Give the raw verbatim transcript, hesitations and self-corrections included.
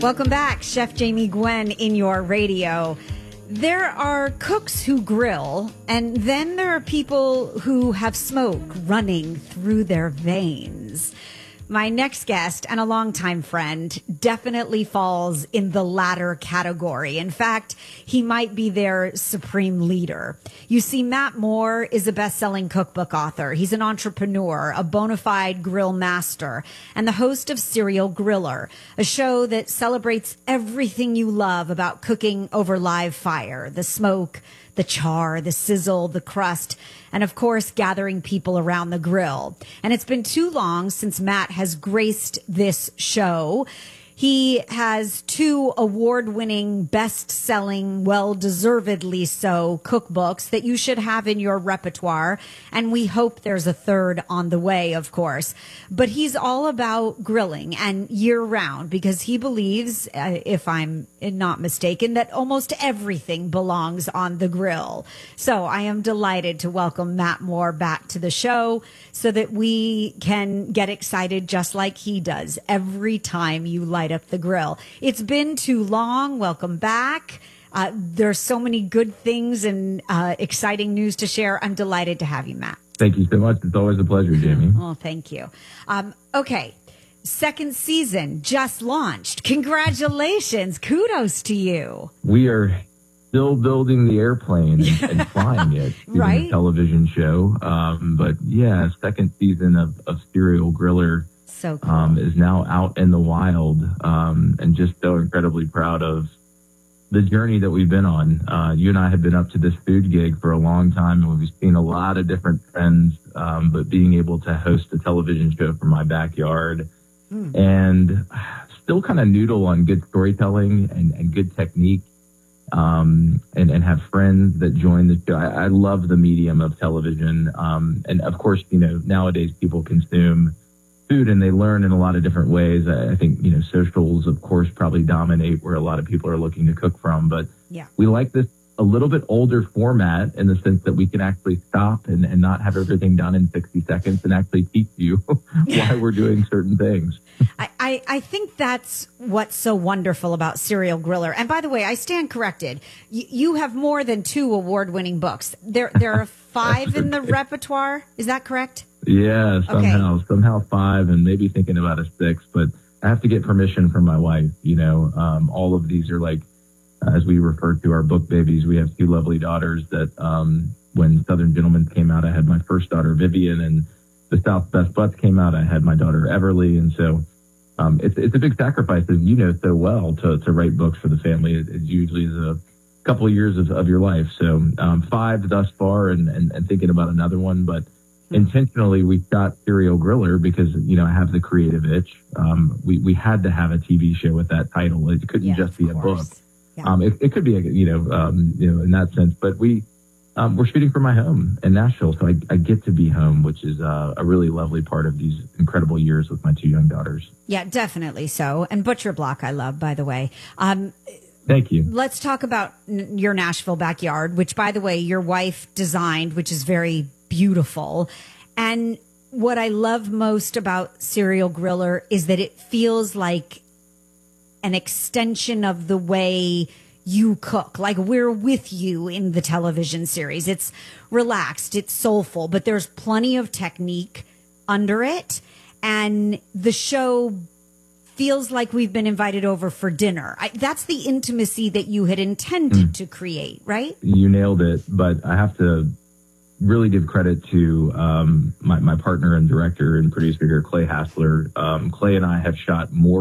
Welcome back, Chef Jamie Gwen in your radio. There are cooks who grill, and then there are people who have smoke running through their veins. My next guest and a longtime friend definitely falls in the latter category. In fact, he might be their supreme leader. You see, Matt Moore is a best-selling cookbook author. He's an entrepreneur, a bona fide grill master, and the host of Serial Griller, a show that celebrates everything you love about cooking over live fire, the smoke, the char, the sizzle, the crust, and of course, gathering people around the grill. And it's been too long since Matt has graced this show. He has two award-winning, best-selling, well-deservedly so cookbooks that you should have in your repertoire. And we hope there's a third on the way, of course. But he's all about grilling and year-round because he believes, uh, if I'm not mistaken, that almost everything belongs on the grill. So I am delighted to welcome Matt Moore back to the show so that we can get excited just like he does every time you light up the grill. It's been too long. Welcome back. Uh, there's so many good things and uh, exciting news to share. I'm delighted to have you, Matt. Thank you so much. It's always a pleasure, Jamie. Oh, thank you. Um, okay. Second season just launched. Congratulations. Kudos to you. We are still building the airplane and, and flying it. Right. A television show. Um, but yeah, second season of, of Serial Griller. So cool. Um, is now out in the wild, um, and just so incredibly proud of the journey that we've been on. Uh, you and I have been up to this food gig for a long time, and we've seen a lot of different trends, um, but being able to host a television show from my backyard mm. and still kind of noodle on good storytelling and, and good technique, um, and, and have friends that join the show. I, I love the medium of television. Um, and of course, you know, nowadays people consume food and they learn in a lot of different ways. I think, you know, socials, of course, probably dominate where a lot of people are looking to cook from. But yeah, we like this a little bit older format in the sense that we can actually stop and, and not have everything done in sixty seconds and actually teach you why we're doing certain things. I, I, I think that's what's so wonderful about Serial Griller. And by the way, I stand corrected. You, you have more than two award-winning books. There, there are five in the repertoire. Is that correct? Yeah, somehow, okay. somehow five, and maybe thinking about a six, but I have to get permission from my wife. You know, um, all of these are like, uh, as we refer to our book babies, we have two lovely daughters that, um, when Southern Gentlemen came out, I had my first daughter, Vivian, and the South Best Butts came out, I had my daughter, Everly. And so, um, it's, it's a big sacrifice, as you know so well, to, to write books for the family. It, it usually is a couple of years of, of your life. So, um, five thus far, and, and, and thinking about another one, but intentionally, we got Serial Griller because, you know, I have the creative itch. Um, we, we had to have a T V show with that title. It couldn't yeah, just be a course. book. Yeah. Um, it, it could be, a, you know, um, you know, in that sense. But we, um, we're shooting from my home in Nashville, so I, I get to be home, which is uh, a really lovely part of these incredible years with my two young daughters. Yeah, definitely so. And Butcher Block, I love, by the way. Um, Thank you. Let's talk about n- your Nashville backyard, which, by the way, your wife designed, which is very beautiful. And what I love most about Serial Griller is that it feels like an extension of the way you cook. Like we're with you in the television series. It's relaxed, it's soulful, but there's plenty of technique under it. And the show feels like we've been invited over for dinner. I, that's the intimacy that you had intended mm. to create, right? You nailed it. But I have to really give credit to um, my, my partner and director and producer here, Clay Hassler. Um, Clay and I have shot more